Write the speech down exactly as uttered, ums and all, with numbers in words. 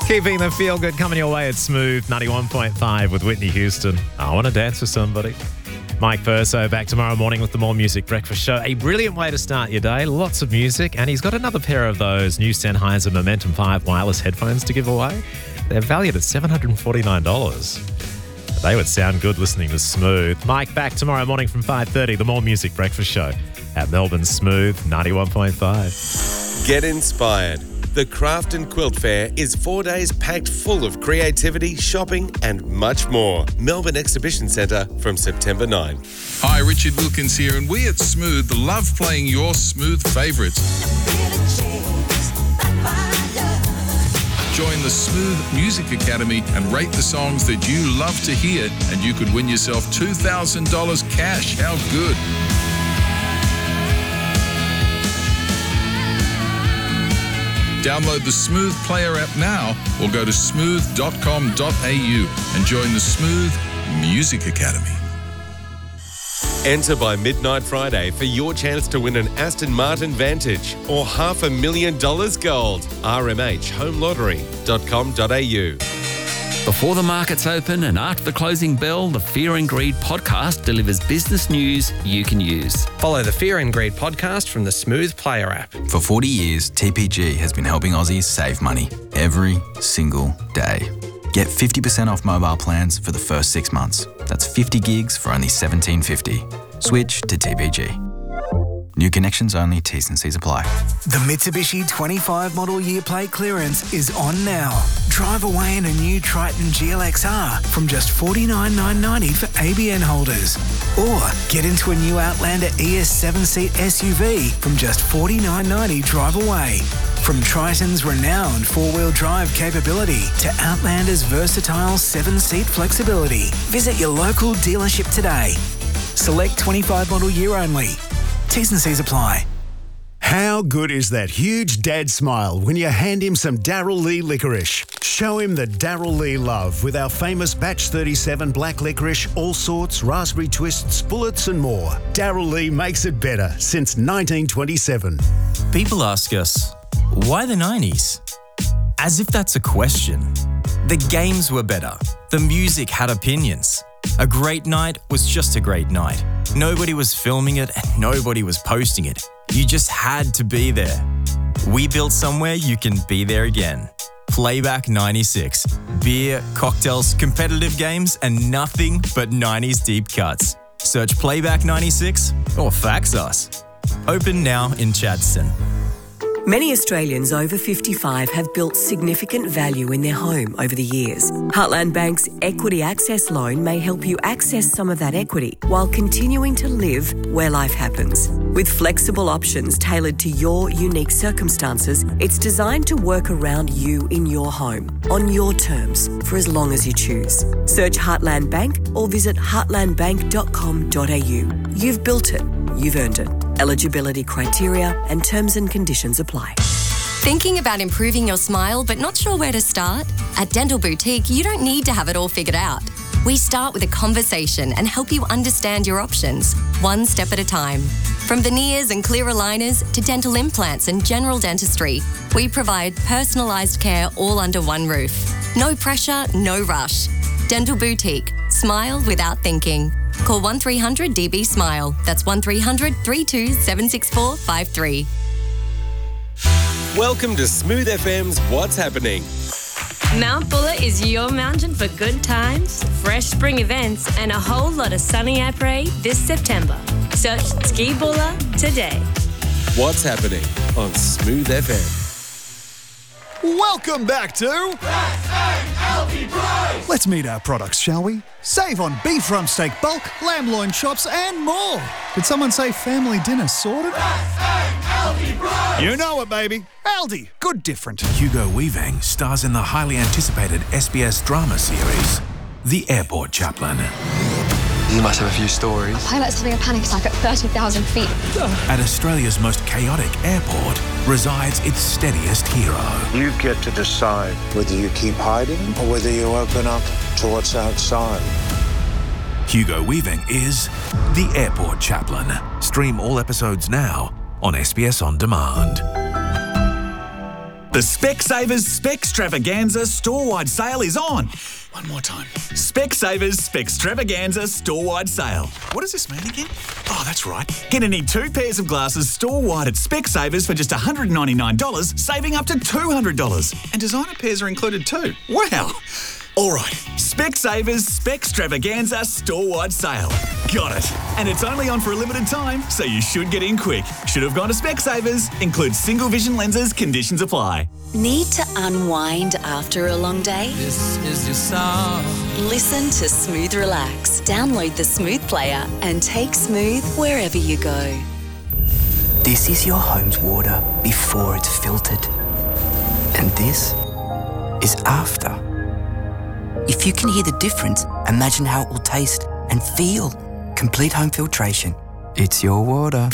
Keeping the feel good coming your way at Smooth ninety-one point five with Whitney Houston. I want to dance with somebody. Mike Perso back tomorrow morning with the More Music Breakfast Show. A brilliant way to start your day. Lots of music. And he's got another pair of those new Sennheiser Momentum five wireless headphones to give away. They're valued at seven hundred forty-nine dollars. They would sound good listening to Smooth. Mike back tomorrow morning from five thirty. The More Music Breakfast Show at Melbourne's Smooth ninety-one point five. Get inspired. The Craft and Quilt Fair is four days packed full of creativity, shopping and much more. Melbourne Exhibition Centre from September ninth. Hi, Richard Wilkins here, and we at Smooth love playing your Smooth favourites. Join the Smooth Music Academy and rate the songs that you love to hear, and you could win yourself two thousand dollars cash. How good? Download the Smooth Player app now or go to smooth dot com dot a u and join the Smooth Music Academy. Enter by midnight Friday for your chance to win an Aston Martin Vantage or half a million dollars gold. r m h home lottery dot com dot a u. Before the markets open and after the closing bell, the Fear and Greed podcast delivers business news you can use. Follow the Fear and Greed podcast from the Smooth Player app. For forty years, T P G has been helping Aussies save money every single day. Get fifty percent off mobile plans for the first six months. That's fifty gigs for only seventeen fifty. Switch to T P G. New connections only, T's and C's apply. The Mitsubishi twenty-five model year plate clearance is on now. Drive away in a new Triton G L X R from just forty-nine thousand nine hundred ninety dollars for A B N holders. Or get into a new Outlander E S seven-seat S U V from just forty-nine thousand nine hundred ninety dollars drive away. From Triton's renowned four-wheel drive capability to Outlander's versatile seven-seat flexibility. Visit your local dealership today. Select twenty-five model year only. T's and C's apply. How good is that huge dad smile when you hand him some Darryl Lee licorice? Show him the Darryl Lee love with our famous Batch thirty-seven black licorice, all sorts, raspberry twists, bullets and more. Darryl Lee makes it better since nineteen twenty-seven. People ask us, why the nineties? As if that's a question. The games were better. The music had opinions. A great night was just a great night. Nobody was filming it and nobody was posting it. You just had to be there. We built somewhere you can be there again. Playback ninety-six. Beer, cocktails, competitive games, and nothing but nineties deep cuts. Search Playback ninety-six or fax us. Open now in Chadstone. Many Australians over fifty-five have built significant value in their home over the years. Heartland Bank's Equity Access Loan may help you access some of that equity while continuing to live where life happens. With flexible options tailored to your unique circumstances, it's designed to work around you in your home, on your terms, for as long as you choose. Search Heartland Bank or visit heartland bank dot com dot a u. You've built it. You've earned it. Eligibility criteria and terms and conditions apply. Thinking about improving your smile but not sure where to start? At Dental Boutique, you don't need to have it all figured out. We start with a conversation and help you understand your options, one step at a time. From veneers and clear aligners to dental implants and general dentistry, we provide personalised care all under one roof. No pressure, no rush. Dental Boutique. Smile without thinking. Call one three hundred D B SMILE. That's one three hundred, three two seven six four five three. Welcome to Smooth F M's What's Happening. Mount Buller is your mountain for good times, fresh spring events, and a whole lot of sunny après this September. Search Ski Buller today. What's Happening on Smooth F M. Welcome back to Let's meet our products, shall we? Save on beef rump steak bulk, lamb loin chops and more. Did someone say family dinner sorted? You know it, baby. Aldi, good different. Hugo Weaving stars in the highly anticipated S B S drama series, The Airport Chaplain. You must have a few stories. A pilot's having a panic attack at thirty thousand feet. At Australia's most chaotic airport resides its steadiest hero. You get to decide whether you keep hiding or whether you open up to what's outside. Hugo Weaving is The Airport Chaplain. Stream all episodes now on S B S On Demand. The Specsavers Spextravaganza store-wide sale is on. One more time. Specsavers Spextravaganza store-wide sale. What does this mean again? Oh, that's right. Get any two pairs of glasses store-wide at Specsavers for just one hundred ninety-nine dollars, saving up to two hundred dollars. And designer pairs are included too. Wow. All right. Specsavers Spextravaganza store-wide sale. Got it. And it's only on for a limited time, so you should get in quick. Should have gone to Specsavers. Includes single vision lenses. Conditions apply. Need to unwind after a long day? This is your song. Listen to Smooth Relax. Download the Smooth player and take Smooth wherever you go. This is your home's water before it's filtered. And this is after. If you can hear the difference, imagine how it will taste and feel. Complete home filtration. It's your water.